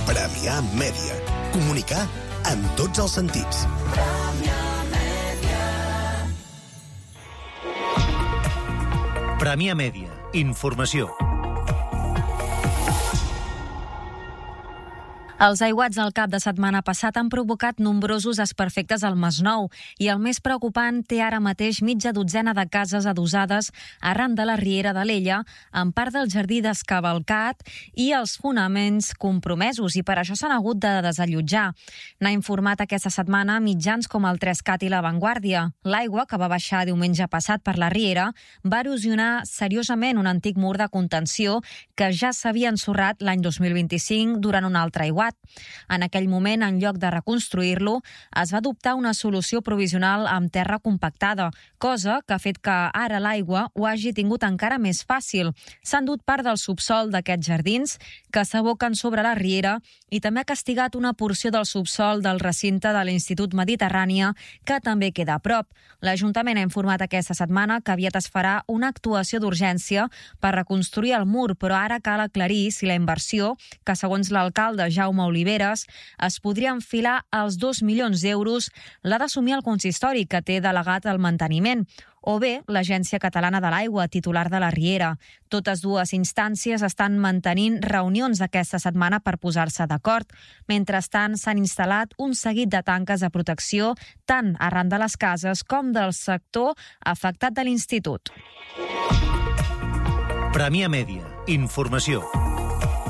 Premià Mèdia. Comunicar amb tots els sentits. Premià Mèdia. Informació. Els aiguats del cap de setmana passat han provocat nombrosos desperfectes al Masnou i el més preocupant té ara mateix mitja dotzena de cases adossades arran de la riera d'Alella, en part del jardí descavalcat i els fonaments compromesos, i per això s'han hagut de desallotjar. N'ha informat aquesta setmana mitjans com el 3CAT i La Vanguardia. L'aigua, que va baixar diumenge passat per la riera, va erosionar seriosament un antic mur de contenció que ja s'havia ensorrat l'any 2025 durant un altre aiguat. En aquell moment, en lloc de reconstruir-lo, es va adoptar una solució provisional amb terra compactada, cosa que ha fet que ara l'aigua ho hagi tingut encara més fàcil. S'ha endut part del subsol d'aquests jardins que s'aboquen sobre la riera i també ha castigat una porció del subsol del recinte de l'Institut Mediterrània, que també queda a prop. L'Ajuntament ha informat aquesta setmana que aviat es farà una actuació d'urgència per reconstruir el mur, però ara cal aclarir si la inversió, que segons l'alcalde Jaume Oliveres es podria enfilar als 2 milions d'euros, l'ha d'assumir el consistori, que té delegat el manteniment, o bé l'Agència Catalana de l'Aigua, titular de la riera. Totes dues instàncies estan mantenint reunions aquesta setmana per posar-se d'acord. Mentrestant, s'han instal·lat un seguit de tanques de protecció tant arran de les cases com del sector afectat de l'Institut. Premià Mèdia. Informació.